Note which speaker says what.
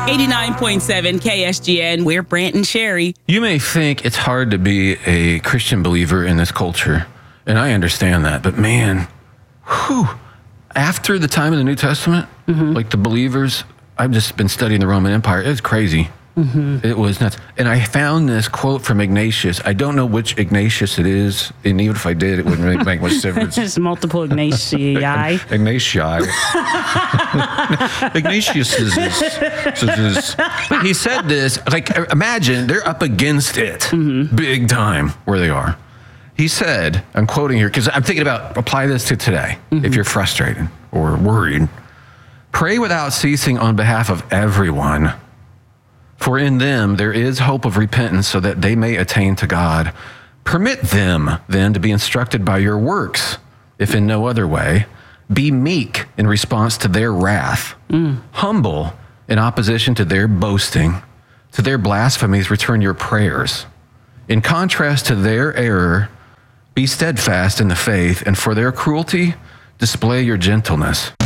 Speaker 1: 89.7 KSGN, we're Brant and Sherry.
Speaker 2: You may think it's hard to be a Christian believer in this culture, and I understand that, but man, after the time of the New Testament, like the believers, I've just been studying the Roman Empire. It's crazy. It was nuts. And I found this quote from Ignatius. I don't know which Ignatius it is, and even if I did, it wouldn't really make much difference.
Speaker 1: There's multiple Ignatii.
Speaker 2: Ignatius. Ignatius is, he said this, like, imagine they're up against it big time where they are. He said, I'm quoting here, because I'm thinking about, apply this to today, if you're frustrated or worried. Pray without ceasing on behalf of everyone, for in them there is hope of repentance so that they may attain to God. Permit them then to be instructed by your works, if in no other way. Be meek in response to their wrath, humble in opposition to their boasting. To their blasphemies return your prayers. In contrast to their error, be steadfast in the faith, and for their cruelty, display your gentleness.